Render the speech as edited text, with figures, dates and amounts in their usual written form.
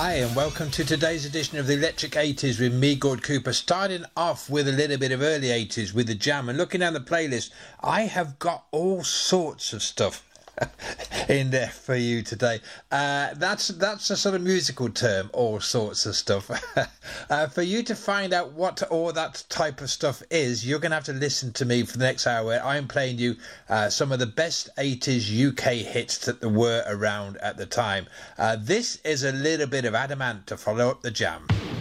Hi and welcome to today's edition of the Electric 80s with me, Gord Cooper, starting off with a little bit of early 80s with the Jam. And looking down the playlist, I have got all sorts of stuff in there for you today. That's a sort of musical term, all sorts of stuff. For you to find out what all that type of stuff is, you're going to have to listen to me for the next hour where I'm playing you some of the best 80s UK hits that there were around at the time. This is a little bit of Adamant to follow up the Jam.